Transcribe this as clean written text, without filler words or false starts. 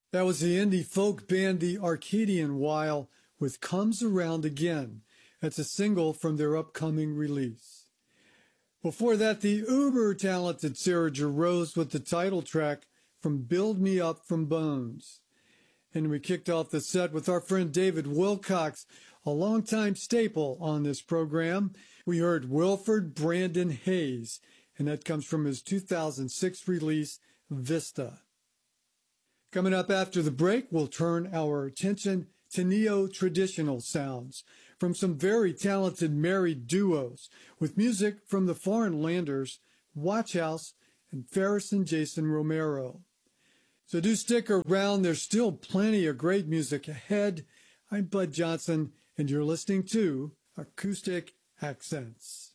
That was the indie folk band The Arcadian While with Comes Around Again. That's a single from their upcoming release. Before that, the uber-talented Sarah Jarosz with the title track from Build Me Up from Bones. And we kicked off the set with our friend David Wilcox, a longtime staple on this program. We heard Wilford Brandon Hayes, and that comes from his 2006 release, Vista. Coming up after the break, we'll turn our attention to neo-traditional sounds from some very talented married duos with music from the Foreign Landers, Watch House, and Ferris and Jason Romero. So do stick around. There's still plenty of great music ahead. I'm Bud Johnson, and you're listening to Acoustic Accents.